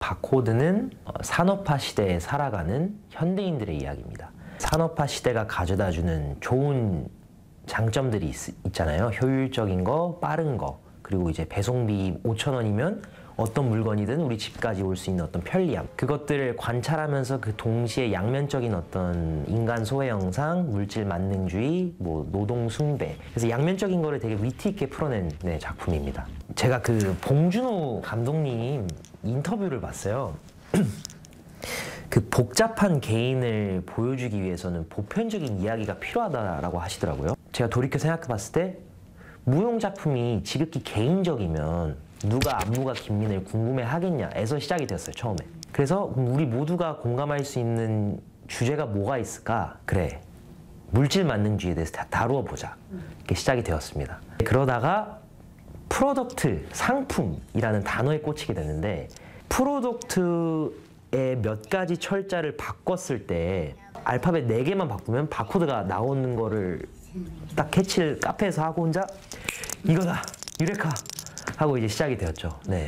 바코드는 산업화 시대에 살아가는 현대인들의 이야기입니다. 산업화 시대가 가져다주는 좋은 장점들이 있잖아요. 효율적인 거, 빠른 거, 그리고 이제 배송비 5,000원이면 어떤 물건이든 우리 집까지 올 수 있는 어떤 편리함. 그것들을 관찰하면서 그 동시에 양면적인 어떤 인간 소외 영상, 물질 만능주의, 뭐 노동 숭배. 그래서 양면적인 거를 되게 위트 있게 풀어낸 작품입니다. 제가 그 봉준호 감독님 인터뷰를 봤어요. 그 복잡한 개인을 보여주기 위해서는 보편적인 이야기가 필요하다라고 하시더라고요. 제가 돌이켜 생각해 봤을 때 무용 작품이 지극히 개인적이면 누가 안무가 김민을 궁금해 하겠냐에서 시작이 됐어요, 처음에. 그래서 우리 모두가 공감할 수 있는 주제가 뭐가 있을까? 그래, 물질 만능주의에 대해서 다루어 보자. 이렇게 시작이 되었습니다. 그러다가 프로덕트, 상품이라는 단어에 꽂히게 됐는데, 프로덕트의 몇 가지 철자를 바꿨을 때 알파벳 4개만 바꾸면 바코드가 나오는 거를 딱 캐치를 카페에서 하고 혼자 이거다! 유레카! 하고 이제 시작이 되었죠. 네.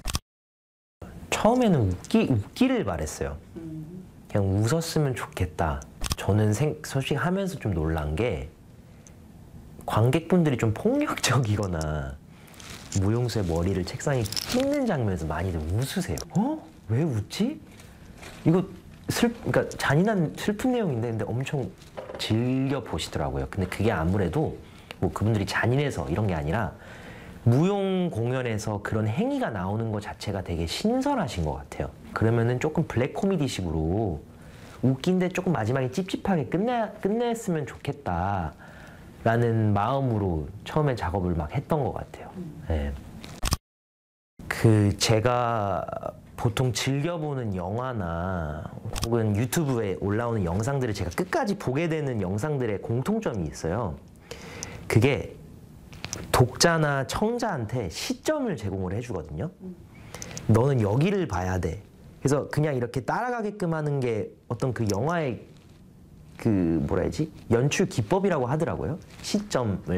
처음에는 웃기를 바랬어요. 그냥 웃었으면 좋겠다. 저는 솔직히 하면서 좀 놀란 게 관객분들이 좀 폭력적이거나 무용수의 머리를 책상에 찢는 장면에서 많이들 웃으세요. 어? 왜 웃지? 이거 그러니까 잔인한 슬픈 내용인데 근데 엄청 즐겨 보시더라고요. 근데 그게 아무래도 뭐 그분들이 잔인해서 이런 게 아니라 무용 공연에서 그런 행위가 나오는 것 자체가 되게 신선하신 것 같아요. 그러면은 조금 블랙 코미디식으로 웃긴데 조금 마지막에 찝찝하게 끝냈으면 좋겠다 라는 마음으로 처음에 작업을 막 했던 것 같아요. 네. 제가 보통 즐겨보는 영화나 혹은 유튜브에 올라오는 영상들을 제가 끝까지 보게 되는 영상들의 공통점이 있어요. 그게 독자나 청자한테 시점을 제공을 해주거든요. 너는 여기를 봐야 돼. 그래서 그냥 이렇게 따라가게끔 하는 게 어떤 그 영화의 뭐라 해야지? 연출 기법이라고 하더라고요. 시점을.